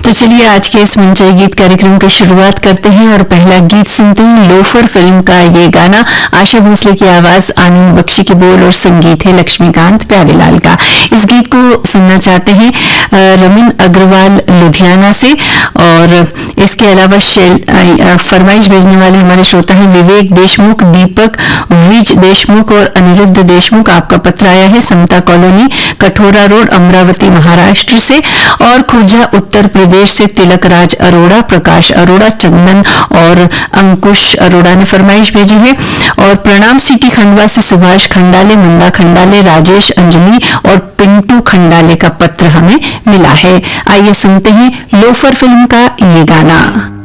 तो चलिए आज के इस मंचय गीत कार्यक्रम की शुरुआत करते हैं और पहला गीत सुनते हैं। लोफर फिल्म का ये गाना, आशा भोसले की आवाज, आनंद बख्शी की बोल और संगीत है लक्ष्मीकांत प्यारेलाल का। इस गीत को सुनना चाहते हैं रमीन अग्रवाल लुधियाना से, और इसके अलावा फरमाइश भेजने वाले हमारे श्रोता हैं विवेक देशमुख, दीपक विज देशमुख और अनिरुद्ध देशमुख। आपका पत्र आया है समता कॉलोनी, कठोरा रोड, अमरावती महाराष्ट्र से, और खुर्जा उत्तर प्रदेश से तिलक राज अरोड़ा, प्रकाश अरोड़ा, चंदन और अंकुश अरोड़ा ने फरमाइश भेजी है। और प्रणाम सिटी खंडवा से सुभाष खंडाले, मंदा खंडाले, राजेश, अंजलि और पिंटू खंडाले का पत्र हमें मिला है। आइए सुनते हैं लोफर फिल्म का ये गाना।